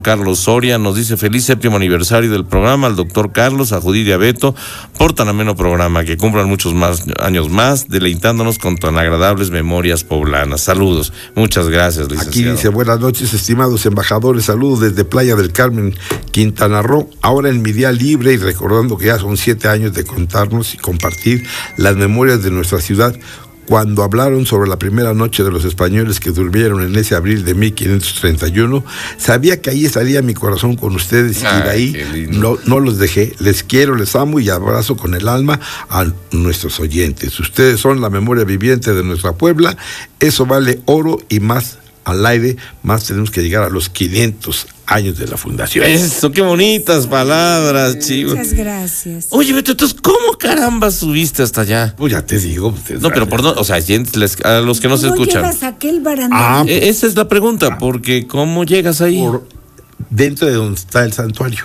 Carlos Soria nos dice: feliz 7º aniversario del programa, al doctor Carlos, a Judith y a Beto, por tan ameno programa, que cumplan muchos más años más, deleitándonos con tan agradables memorias poblanas. Saludos, muchas gracias, licenciado. Aquí dice: buenas noches, estimados embajadores, saludos desde Playa del Carmen, Quintana Roo, ahora en mi día libre y recordando que ya son 7 años de contarnos y compartir las memorias de nuestra ciudad. Cuando hablaron sobre la primera noche de los españoles que durmieron en ese abril de 1531, sabía que ahí estaría mi corazón con ustedes, y de ahí no los dejé. Les quiero, les amo y abrazo con el alma a nuestros oyentes. Ustedes son la memoria viviente de nuestra Puebla, eso vale oro, y más al aire, más tenemos que llegar a los 500 años de la fundación. Eso, qué bonitas palabras, chivo. Muchas gracias. Oye, Beto, entonces, ¿cómo caramba subiste hasta allá? Pues ya te digo. No, pero por no, o sea, a los que no se escuchan. ¿Cómo llegas a aquel barandal? Esa es la pregunta, porque ¿cómo llegas ahí? Dentro de donde está el santuario.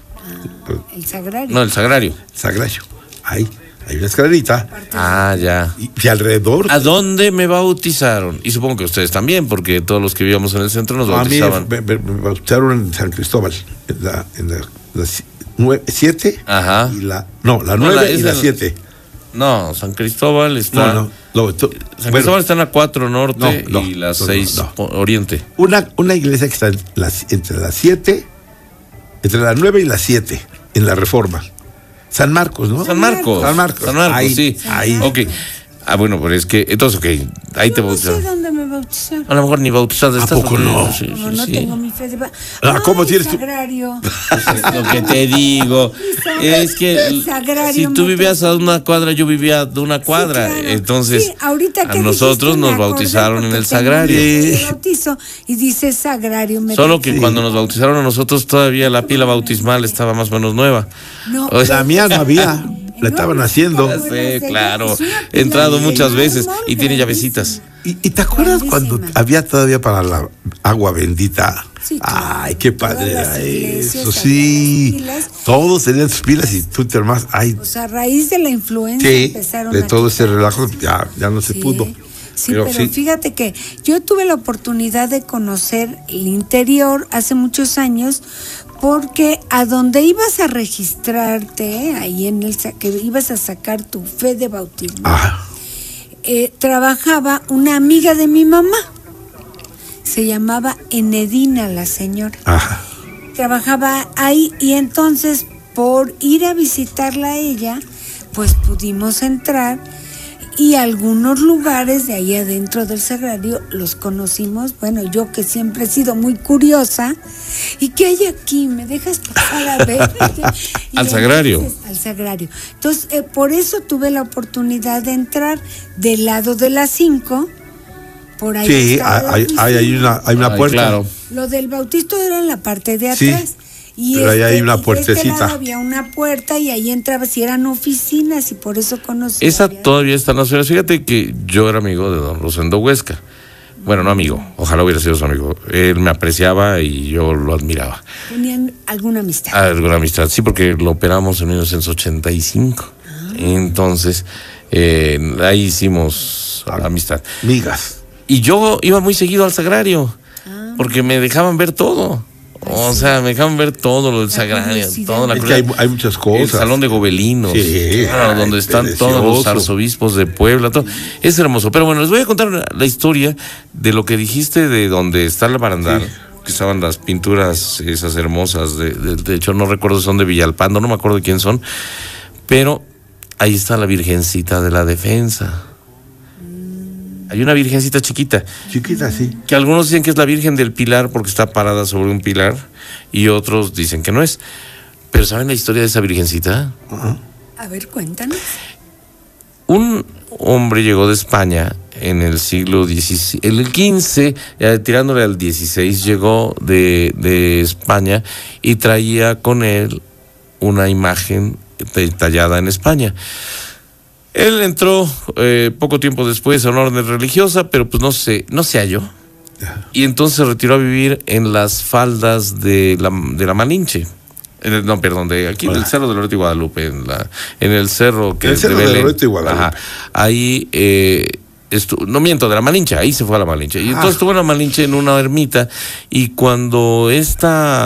El sagrario. No, el sagrario. Sagrario. Ahí hay una escalerita. Ya. Y alrededor. ¿A dónde me bautizaron? Y supongo que ustedes también, porque todos los que vivíamos en el centro nos bautizaban. A mí me bautizaron en San Cristóbal, en la 7. Ajá. Y la 9 y la 7. No, San Cristóbal está. San Cristóbal está en la 4 norte y la 6 oriente. Una iglesia que está entre la 7, entre la 9 y la 7, en la Reforma. San Marcos, ¿no? San Marcos, ahí, sí. Ahí. Ok. Bueno, pero es que, entonces, ahí te bautizaron. No sé dónde me bautizaron. A lo mejor ni bautizado estás. ¿A poco no? Sí, Como no tengo mi fe de ¿cómo tienes tú? Sagrario. Lo que te digo es que si tú vivías a una cuadra, yo vivía a una cuadra. Sí, claro. Entonces, sí, ahorita que a nosotros nos bautizaron en el sagrario. Bautizo y dice sagrario. Solo que cuando nos bautizaron a nosotros, todavía la pila bautismal estaba más o menos nueva. No, la mía no había. La estaban haciendo. Sí, claro. He entrado muchas veces y tiene llavecitas. ¿Y te acuerdas cuando había todavía para la agua bendita? Sí, claro. Ay, qué padre era eso. Sí, pilas. Todos tenían sus pilas y tú te armas. Ay, pues a raíz de la influenza empezaron de todo ese quitar. relajo ya no se pudo. Sí, pero fíjate que yo tuve la oportunidad de conocer el interior hace muchos años, porque a donde ibas a registrarte, ahí en el que ibas a sacar tu fe de bautismo, trabajaba una amiga de mi mamá. Se llamaba Enedina la señora. Ajá. Trabajaba ahí, y entonces por ir a visitarla a ella, pues pudimos entrar, y algunos lugares de ahí adentro del sagrario los conocimos. Bueno, yo que siempre he sido muy curiosa, ¿y qué hay aquí? ¿Me dejas pasar a ver? Al sagrario. Al sagrario. Entonces, por eso tuve la oportunidad de entrar del lado de las 5, por ahí. Sí, hay una puerta. Claro. Lo del bautizo era en la parte de atrás. Sí. Pero ahí hay una puertecita. De este lado había una puerta y ahí entrabas y eran oficinas, y por eso conocí. Esa todavía está en la ciudad. Fíjate que yo era amigo de don Rosendo Huesca. Bueno, no amigo, ojalá hubiera sido su amigo. Él me apreciaba y yo lo admiraba. ¿Tenían alguna amistad? Alguna amistad, sí, porque lo operamos en 1985. Entonces, ahí hicimos amistad. Migas. Y yo iba muy seguido al sagrario, porque me dejaban ver todo. O sea, me dejaban ver todo lo del sagrario, toda la que hay muchas cosas. El salón de gobelinos, donde están precioso. todos los arzobispos de Puebla, todo. Es hermoso. Pero bueno, les voy a contar la historia de lo que dijiste de donde está el barandal, que estaban las pinturas esas hermosas. De hecho, no recuerdo si son de Villalpando, no me acuerdo de quién son, pero ahí está la Virgencita de la Defensa. Hay una virgencita chiquita. Chiquita, sí. Que algunos dicen que es la Virgen del Pilar porque está parada sobre un pilar, y otros dicen que no es. Pero ¿saben la historia de esa virgencita? A ver, cuéntanos. Un hombre llegó de España en el siglo XVI, el XV, tirándole al XVI, llegó de España y traía con él una imagen tallada en España. Él entró poco tiempo después a una orden religiosa, pero pues no se halló. Y entonces se retiró a vivir en las faldas de la Malinche. De aquí del Cerro de Loreto y Guadalupe, en el cerro que es de Loreto y Guadalupe. Ajá. Ahí de la Malinche, ahí se fue a la Malinche. Y entonces estuvo en la Malinche en una ermita, y cuando esta